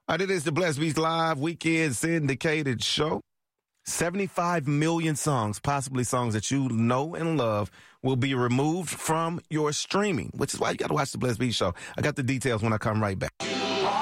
It is the Blessed Beats Live Weekend Syndicated Show. 75 million songs, possibly songs that you know and love, will be removed from your streaming, which is why you got to watch the Blessed Beats Show. I got the details when I come right back.